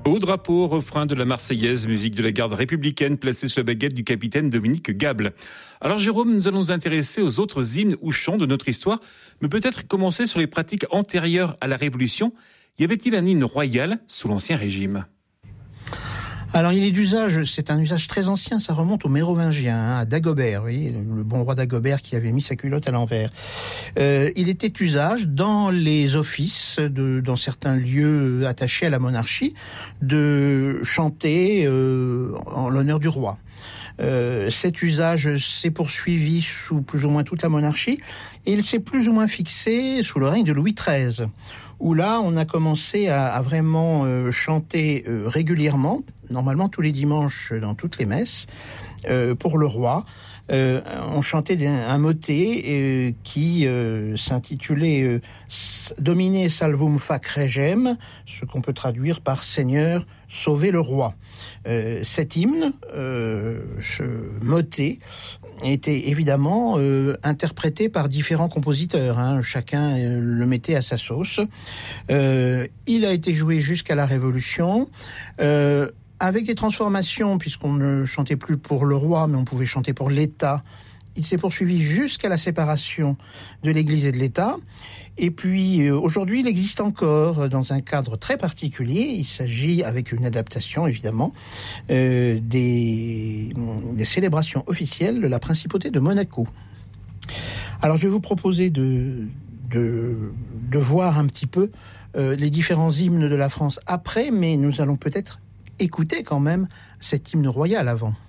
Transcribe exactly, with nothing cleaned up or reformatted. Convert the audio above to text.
Au drapeau, refrain de la Marseillaise, musique de la garde républicaine placée sur la baguette du capitaine Dominique Gable. Alors Jérôme, nous allons nous intéresser aux autres hymnes ou chants de notre histoire, mais peut-être commencer sur les pratiques antérieures à la Révolution. Y avait-il un hymne royal sous l'Ancien Régime ? Alors il est d'usage, c'est un usage très ancien, ça remonte aux Mérovingiens, hein, à Dagobert, vous voyez, le bon roi Dagobert qui avait mis sa culotte à l'envers. Euh, il était usage dans les offices, de, dans certains lieux attachés à la monarchie, de chanter euh, en l'honneur du roi. Euh, cet usage s'est poursuivi sous plus ou moins toute la monarchie et il s'est plus ou moins fixé sous le règne de Louis treize, où là on a commencé à, à vraiment euh, chanter euh, régulièrement, normalement tous les dimanches dans toutes les messes, euh, pour le roi. Euh, on chantait un, un motet euh, qui euh, s'intitulait euh, « Domine salvum fac regem », ce qu'on peut traduire par « Seigneur, sauvez le roi ». Euh, cet hymne, euh, ce motet, était évidemment euh, interprété par différents compositeurs, hein. Chacun euh, le mettait à sa sauce. Euh, il a été joué jusqu'à la Révolution, euh, avec des transformations, puisqu'on ne chantait plus pour le roi, mais on pouvait chanter pour l'État. Il s'est poursuivi jusqu'à la séparation de l'Église et de l'État. Et puis, euh, aujourd'hui, il existe encore dans un cadre très particulier. Il s'agit, avec une adaptation, évidemment, euh, des, des célébrations officielles de la principauté de Monaco. Alors, je vais vous proposer de, de, de voir un petit peu euh, les différents hymnes de la France après, mais nous allons peut-être écouter quand même cet hymne royal avant.